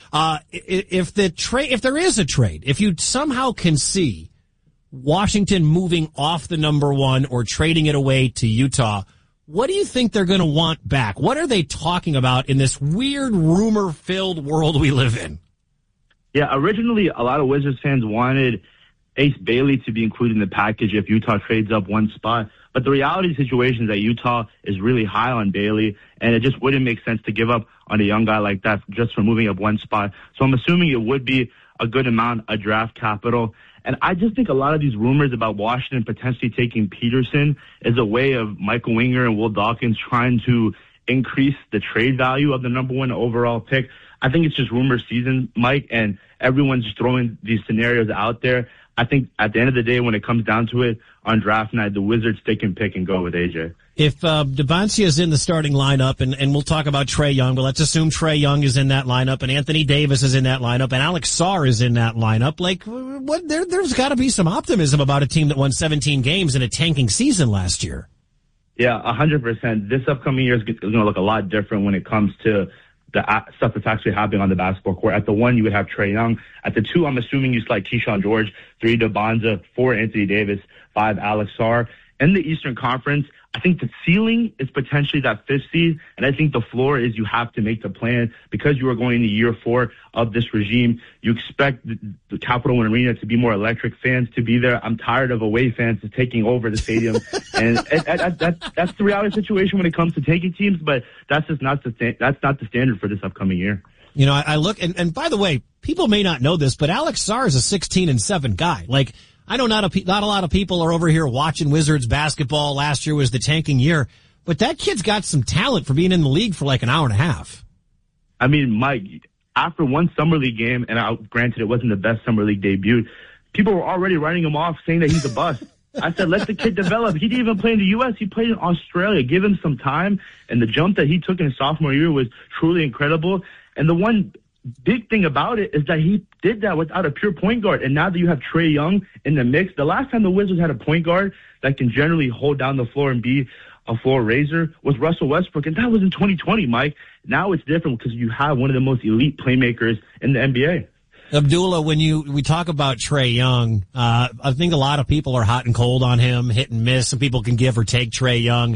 If there is a trade, if you somehow can see Washington moving off the number one or trading it away to Utah, what do you think they're going to want back? What are they talking about in this weird rumor-filled world we live in? Yeah, originally a lot of Wizards fans wanted Ace Bailey to be included in the package if Utah trades up one spot. But the reality of the situation is that Utah is really high on Bailey, and it just wouldn't make sense to give up on a young guy like that just for moving up one spot. So I'm assuming it would be a good amount of draft capital. And I just think a lot of these rumors about Washington potentially taking Peterson is a way of Michael Winger and Will Dawkins trying to increase the trade value of the number one overall pick. I think it's just rumor season, Mike, and everyone's just throwing these scenarios out there. I think at the end of the day, when it comes down to it, on draft night, the Wizards, they can pick and go with AJ. If Debancia is in the starting lineup, and we'll talk about Trae Young, but let's assume Trae Young is in that lineup, and Anthony Davis is in that lineup, and Alex Sarr is in that lineup, like, there's got to be some optimism about a team that won 17 games in a tanking season last year. Yeah, 100%. This upcoming year is going to look a lot different when it comes to the stuff that's actually happening on the basketball court. At the 1, you would have Trae Young. At the 2, I'm assuming you select Keyshawn George. 3, Debanza. 4, Anthony Davis. 5, Alex Sarr. In the Eastern Conference, I think the ceiling is potentially that 5th seed, and I think the floor is you have to make the plan. Because you are going into year 4 of this regime, you expect the Capital One Arena to be more electric, fans to be there. I'm tired of away fans taking over the stadium, and that's the reality situation when it comes to taking teams, but that's just not the standard for this upcoming year. You know, I look, and by the way, people may not know this, but Alex Sarr is a 16-7 guy. Like, I know not a lot of people are over here watching Wizards basketball. Last year was the tanking year, but that kid's got some talent for being in the league for like an hour and a half. I mean, Mike, after one summer league game, and granted it wasn't the best summer league debut, people were already writing him off, saying that he's a bust. I said, let the kid develop. He didn't even play in the U.S. He played in Australia. Give him some time. And the jump that he took in his sophomore year was truly incredible. And the one big thing about it is that he did that without a pure point guard. And now that you have Trae Young in the mix, the last time the Wizards had a point guard that can generally hold down the floor and be a floor raiser was Russell Westbrook. And that was in 2020, Mike. Now it's different because you have one of the most elite playmakers in the NBA. Abdullah, when we talk about Trae Young, I think a lot of people are hot and cold on him, hit and miss. Some people can give or take Trae Young.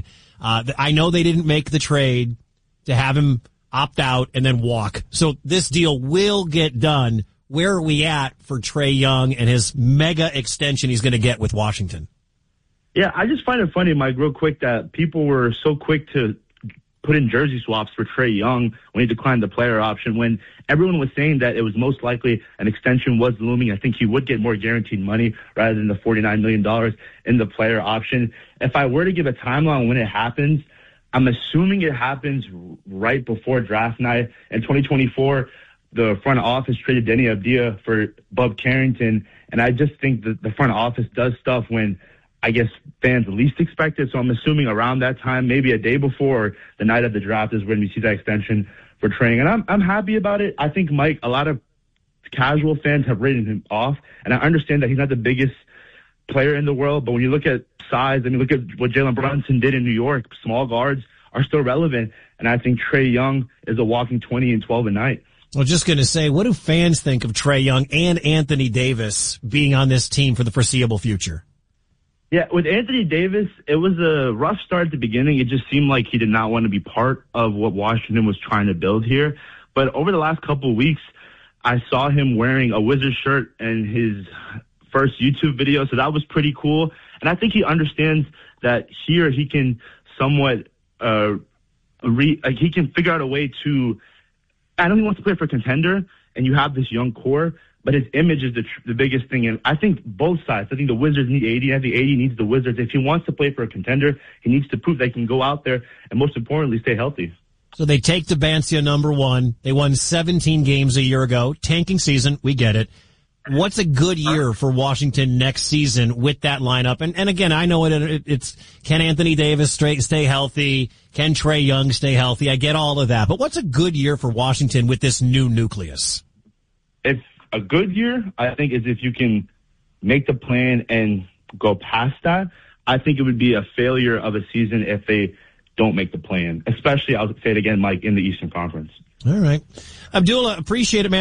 I know they didn't make the trade to have him opt out and then walk. So this deal will get done. Where are we at for Trae Young and his mega extension he's going to get with Washington? Yeah, I just find it funny, Mike, real quick, that people were so quick to put in jersey swaps for Trae Young when he declined the player option, when everyone was saying that it was most likely an extension was looming. I think he would get more guaranteed money rather than the $49 million in the player option. If I were to give a timeline when it happens, I'm assuming it happens right before draft night. In 2024, the front office traded Denny Avdia for Bub Carrington, and I just think that the front office does stuff when I guess fans least expect it. So I'm assuming around that time, maybe a day before or the night of the draft is when we see that extension for Trae. And I'm happy about it. I think, Mike, a lot of casual fans have written him off, and I understand that he's not the biggest player in the world, but when you look at size, I mean, look at what Jalen Brunson did in New York. Small guards are still relevant, and I think Trae Young is a walking 20 and 12 a night. I was just going to say, what do fans think of Trae Young and Anthony Davis being on this team for the foreseeable future? Yeah, with Anthony Davis, it was a rough start at the beginning. It just seemed like he did not want to be part of what Washington was trying to build here. But over the last couple of weeks, I saw him wearing a Wizards shirt in his first YouTube video, so that was pretty cool. And I think he understands that here he can somewhat he can figure out a way to. I know he wants to play for a contender, and you have this young core, but his image is the biggest thing. And I think both sides. I think the Wizards need AD. I think AD needs the Wizards. If he wants to play for a contender, he needs to prove that he can go out there and, most importantly, stay healthy. So they take Debancia number 1. They won 17 games a year ago. Tanking season, we get it. What's a good year for Washington next season with that lineup? And again, I know it's can Anthony Davis stay healthy? Can Trae Young stay healthy? I get all of that. But what's a good year for Washington with this new nucleus? If a good year, I think, is if you can make the plan and go past that. I think it would be a failure of a season if they don't make the plan, especially, I'll say it again, Mike, in the Eastern Conference. All right. Abdullah, appreciate it, man.